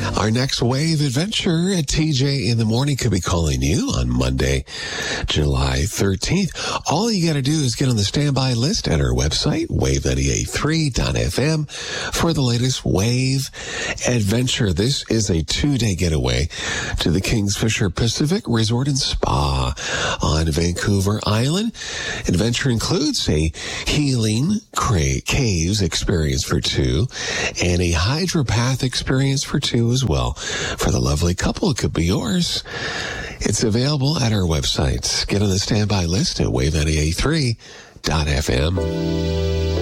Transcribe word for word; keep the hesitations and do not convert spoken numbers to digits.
Our next wave adventure at T J in the Morning could be calling you on Monday, July thirteenth. All you got to do is get on the standby list at our website, wave nine eight three dot f m, for the latest wave adventure. This is a two-day getaway to the Kingsfisher Pacific Resort and Spa on Vancouver Island. Adventure includes a healing cra- caves experience for two and a hydropath experience for two as well. For the lovely couple, it could be yours. It's available at our website. Get on the standby list at wave nine eight three dot f m.